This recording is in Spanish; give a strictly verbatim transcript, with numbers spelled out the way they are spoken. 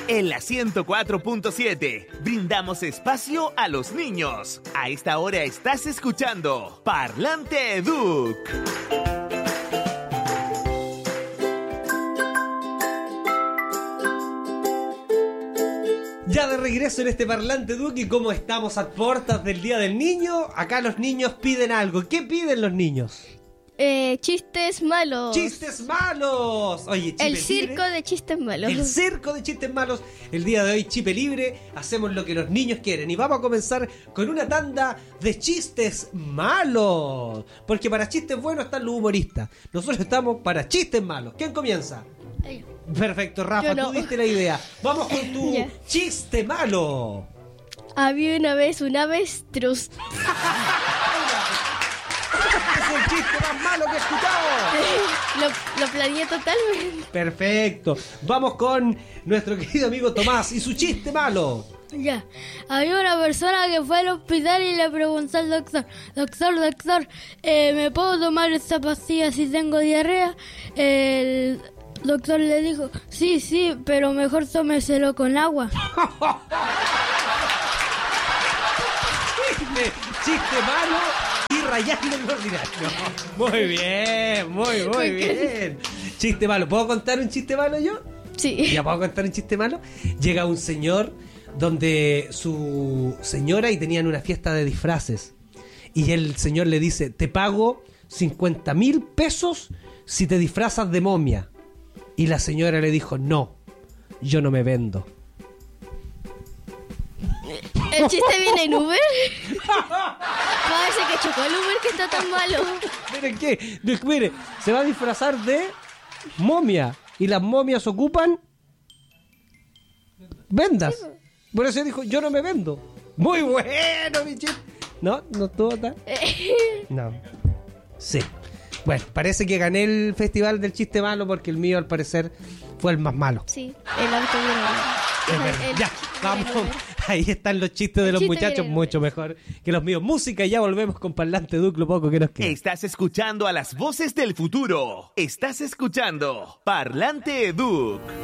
En la ciento cuatro punto siete, brindamos espacio a los niños. A esta hora estás escuchando Parlante Educ. Ya de regreso en este Parlante Educ, y como estamos a puertas del Día del Niño, acá los niños piden algo. ¿Qué piden los niños? Eh, chistes malos. ¡Chistes malos! Oye, Chipe El circo libre. de chistes malos. El circo de chistes malos. El día de hoy, Chipe Libre, hacemos lo que los niños quieren. Y vamos a comenzar con una tanda de chistes malos. Porque para chistes buenos están los humoristas. Nosotros estamos para chistes malos. ¿Quién comienza? Ay, Perfecto, Rafa, no. tú diste la idea. Vamos con tu Ya. chiste malo. había una vez un avestruz. Es el chiste más malo que he escuchado. lo, lo planeé totalmente. Perfecto. Vamos con nuestro querido amigo Tomás y su chiste malo. Ya, había una persona que fue al hospital y le preguntó al doctor, doctor, doctor, eh, ¿me puedo tomar esta pastilla si tengo diarrea? El doctor le dijo, sí, sí, pero mejor tómeselo con agua. Chiste, chiste malo y rayando el ordinario. Muy bien, muy, muy bien. Chiste malo. ¿Puedo contar un chiste malo yo? Sí. ¿Ya puedo contar un chiste malo? Llega un señor donde su señora y tenían una fiesta de disfraces. Y el señor le dice, te pago cincuenta mil pesos si te disfrazas de momia. Y la señora le dijo, no, yo no me vendo. ¿El chiste viene en Uber? Parece que chocó el Uber que está tan malo. Miren qué, mire, se va a disfrazar de momia. Y las momias ocupan vendas. Por eso dijo, yo no me vendo. Muy bueno, mi chiste. No, no todo está. No. Sí. Bueno, parece que gané el festival del chiste malo porque el mío al parecer fue el más malo. Sí, el auto Es verdad. Ya, vamos. Ahí están los chistes de los muchachos, mucho mejor que los míos. Música y ya volvemos con Parlante Educ, lo poco que nos queda. Estás escuchando a las voces del futuro. Estás escuchando Parlante Educ.